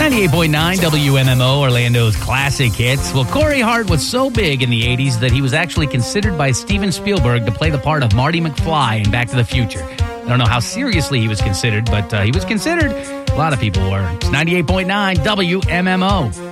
98.9 WMMO, Orlando's classic hits. Well, Corey Hart was so big in the 80s that he was actually considered by Steven Spielberg to play the part of Marty McFly in Back to the Future. I don't know how seriously he was considered, but he was considered. A lot of people were. It's 98.9 WMMO.